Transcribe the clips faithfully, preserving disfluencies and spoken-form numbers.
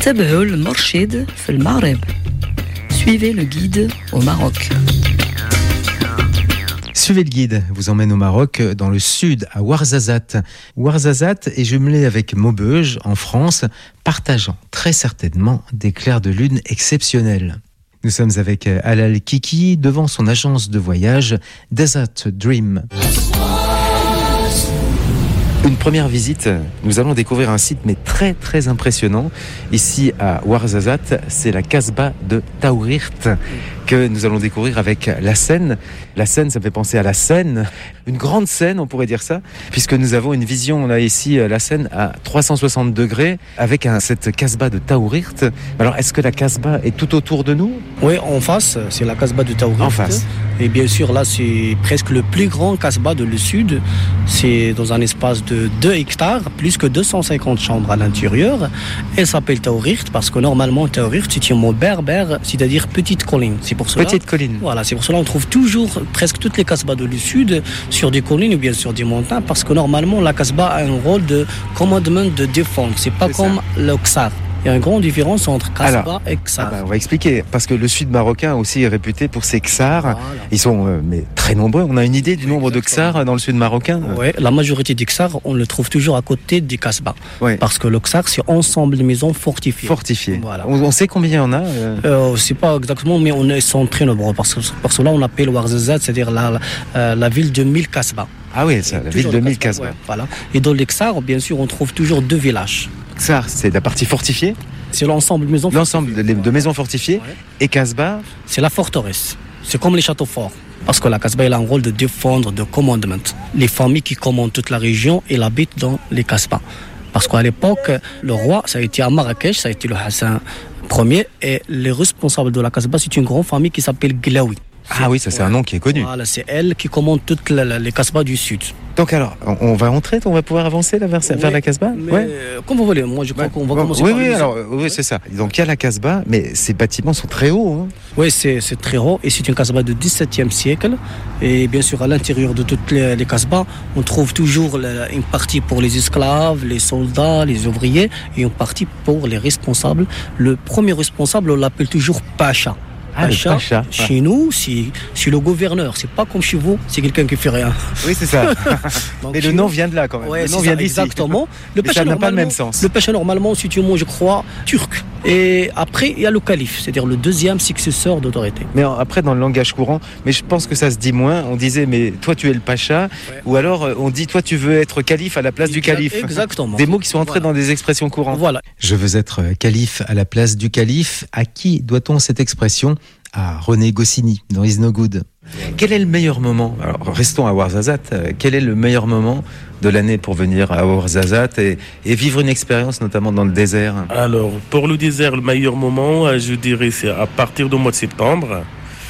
تابعوا المرشد في المغرب. Suivez le guide au Maroc. Suivez le guide, vous emmène au Maroc, dans le sud, à Ouarzazate. Ouarzazate est jumelé avec Maubeuge, en France, partageant très certainement des clairs de lune exceptionnels. Nous sommes avec Halal Kiki, devant son agence de voyage Desert Dream. Une première visite, nous allons découvrir un site mais très très impressionnant. Ici à Ouarzazate, c'est la Casbah de Taourirt que nous allons découvrir avec la Seine. La Seine, ça me fait penser à la Seine, une grande Seine, on pourrait dire ça, puisque nous avons une vision, on a ici la Seine à trois cent soixante degrés avec un, cette Casbah de Taourirt. Alors, est-ce que la Casbah est tout autour de nous ? Oui, en face, c'est la Casbah de Taourirt. En face. Et bien sûr, là, c'est presque le plus grand Casbah de le sud. C'est dans un espace de deux hectares, plus que deux cent cinquante chambres à l'intérieur. Elle s'appelle Taourirt parce que normalement, Taourirt, c'est un mot berbère, c'est-à-dire petite colline. C'est pour cela, petite colline. Voilà, c'est pour cela qu'on trouve toujours presque toutes les Casbahs de le sud sur des collines ou bien sur des montagnes, parce que normalement, la Casbah a un rôle de commandement de défense. C'est pas c'est comme ça. Le Ksar. Il y a une grande différence entre Casbah et Ksar. Ah bah on va expliquer, parce que le sud marocain aussi est réputé pour ses Ksars. Voilà. Ils sont euh, mais très nombreux. On a une idée du nombre Exactement. de Ksars dans le sud marocain ? Oui, la majorité des Ksars, on le trouve toujours à côté des Casbahs. Ouais. Parce que le Ksar, c'est ensemble de maisons fortifiées. Fortifiées. Voilà. On, on sait combien il y en a euh... Euh, C'est pas exactement, mais on est, sont très nombreux. Parce que pour cela, on appelle Ouarzazate, c'est-à-dire la, la, la ville de mille Casbahs. Ah oui, c'est la ville de mille Casbahs. Ouais, voilà. Et dans les Ksars, bien sûr, on trouve toujours deux villages. Ksar, c'est la partie fortifiée ? C'est l'ensemble de maisons L'ensemble fortifiées. de, de maisons fortifiées. Ouais. Et Casbah ? C'est la forteresse. C'est comme les châteaux forts. Parce que la Casbah, elle a un rôle de défendre, de commandement. Les familles qui commandent toute la région, elles habitent dans les Casbahs. Parce qu'à l'époque, le roi, ça a été à Marrakech, ça a été le Hassan Ier. Et les responsables de la Casbah, c'est une grande famille qui s'appelle Glaoui. Ah oui, ça c'est ouais. un nom qui est connu. Voilà, c'est elle qui commande toutes les, les Casbahs du sud. Donc alors, on va entrer, on va pouvoir avancer là, vers, oui, vers la Casbah. Ouais. Comme vous voulez, moi je crois ouais. qu'on va bon, commencer oui, par oui, oui, alors, oui, c'est ça. Donc il y a la Casbah, mais ces bâtiments sont très hauts. Hein. Oui, c'est, c'est très haut et c'est une Casbah du dix-septième siècle. Et bien sûr, à l'intérieur de toutes les, les Casbahs, on trouve toujours la, une partie pour les esclaves, les soldats, les ouvriers et une partie pour les responsables. Le premier responsable, on l'appelle toujours Pacha. Ah, Pacha, Pacha, chez ouais. nous, c'est, c'est le gouverneur. C'est pas comme chez vous, c'est quelqu'un qui fait rien. Oui, c'est ça. Donc, mais le nom vient de là quand même. Ouais, le nom c'est vient ça, d'ici. Exactement. Le mais ça n'a pas le même sens. Le Pacha, normalement, c'est un mot, je crois, turc. Et après, il y a le calife, c'est-à-dire le deuxième successeur d'autorité. Mais après, dans le langage courant, mais je pense que ça se dit moins. On disait, mais toi, tu es le Pacha. Ouais. Ou alors, on dit, toi, tu veux être calife à la place exact, du calife. Exactement. Des mots qui sont entrés voilà. dans des expressions courantes. Voilà. Je veux être calife à la place du calife. À qui doit-on cette expression ? À René Goscinny, dans Is No Good. Quel est le meilleur moment ? Alors, restons à Ouarzazate. Quel est le meilleur moment de l'année pour venir à Ouarzazate et, et vivre une expérience, notamment dans le désert ? Alors, pour le désert, le meilleur moment, je dirais, c'est à partir du mois de septembre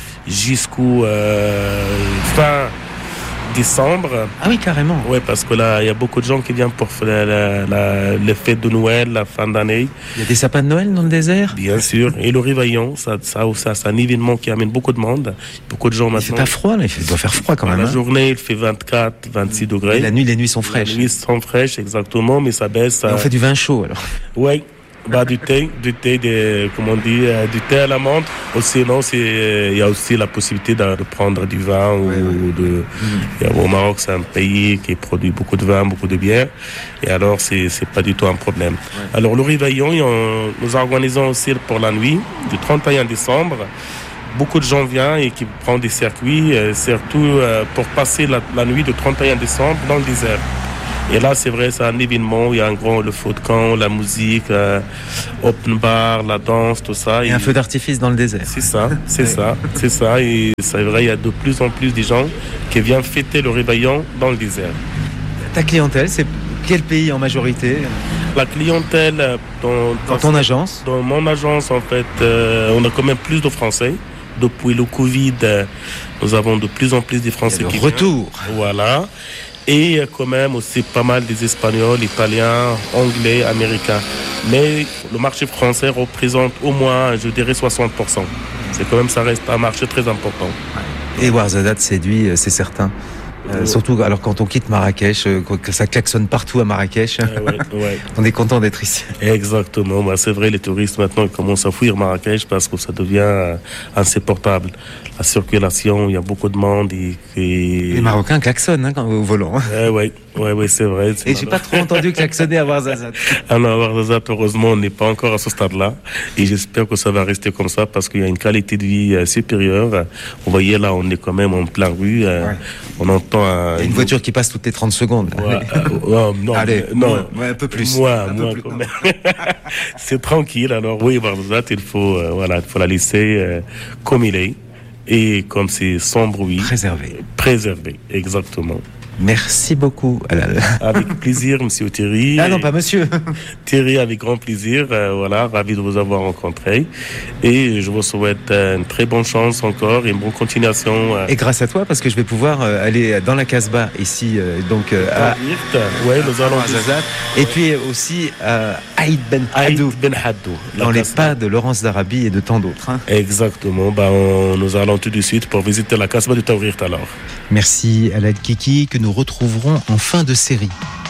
jusqu'au euh, fin décembre. Ah oui, carrément. Oui, parce que là, il y a beaucoup de gens qui viennent pour la, la, la, les fêtes de Noël, la fin d'année. Il y a des sapins de Noël dans le désert ? Bien sûr. Et le réveillon, ça, ça, ça, c'est un événement qui amène beaucoup de monde. Beaucoup de gens maintenant. Il fait pas froid, là. Il doit faire froid quand même. La hein. journée, il fait vingt-quatre, vingt-six degrés. Et la nuit, les nuits sont fraîches. Les nuits sont fraîches, exactement, mais ça baisse. Et on fait du vin chaud, alors. Oui. Bah, du thé, du thé, de, comment on dit, euh, du thé à la menthe. Sinon, c'est, il y a aussi la possibilité de, de prendre du vin. Ouais, ou de, mmh. Au Maroc, c'est un pays qui produit beaucoup de vin, beaucoup de bière. Et alors, c'est, c'est pas du tout un problème. Ouais. Alors, le réveillon, on, nous organisons aussi pour la nuit, du trente et un décembre. Beaucoup de gens viennent et qui prennent des circuits, euh, surtout euh, pour passer la, la nuit du trente et un décembre dans le désert. Et là, c'est vrai, c'est un événement. Il y a un grand, le feu de camp, la musique, euh, open bar, la danse, tout ça. Et, et un feu d'artifice dans le désert. C'est ça, c'est ça, c'est ça. Et c'est vrai, il y a de plus en plus de gens qui viennent fêter le réveillon dans le désert. Ta clientèle, c'est quel pays en majorité ? La clientèle dans, dans ton agence ? Dans mon agence, en fait, euh, on a quand même plus de Français. Depuis le Covid, nous avons de plus en plus de Français qui retour. Viennent. Voilà. Et quand même aussi pas mal des Espagnols, Italiens, Anglais, Américains. Mais le marché français représente au moins, je dirais, soixante pour cent. C'est quand même, ça reste un marché très important. Et Ouarzazate séduit, c'est certain. Euh, surtout alors quand on quitte Marrakech, euh, que ça klaxonne partout à Marrakech. Euh, ouais, ouais. On est content d'être ici. Exactement. Bah, c'est vrai, les touristes maintenant ils commencent à fuir Marrakech parce que ça devient euh, insupportable. La circulation, il y a beaucoup de monde. Et, et... Les Marocains klaxonnent hein, quand, au volant. Euh, oui, ouais, ouais, c'est vrai. C'est et j'ai pas trop entendu klaxonner à Ouarzazate. Ah non, à Ouarzazate, heureusement, on n'est pas encore à ce stade-là. Et j'espère que ça va rester comme ça parce qu'il y a une qualité de vie euh, supérieure. Vous voyez là, on est quand même en plein rue. Euh, ouais. On entend un... Il y a une voiture qui passe toutes les trente secondes. Ouais, euh, ouais, non, Allez, non, moins, ouais, un peu plus. Moi, un moi, peu plus. quand même. C'est tranquille. Alors oui, Ouarzazate, il faut, euh, voilà, il faut la laisser euh, comme il est. Et comme c'est sans bruit. Préservé. Préservé, exactement. Merci beaucoup, Alal. Avec plaisir, monsieur Thierry. Ah non, pas monsieur. Thierry, avec grand plaisir. Euh, voilà, ravi de vous avoir rencontré. Et je vous souhaite euh, une très bonne chance encore et une bonne continuation. Euh. Et grâce à toi, parce que je vais pouvoir euh, aller dans la Casbah ici, euh, donc euh, à ouais, nous allons Ouarzazate. Et puis aussi à Aïd Ben Haddou. Ben Haddou. Dans les pas de Laurence d'Arabie et de tant d'autres. Hein. Exactement. Ben, on, nous allons tout de suite pour visiter la Casbah de Taourir alors. Merci Alal Kiki, que nous retrouverons en fin de série.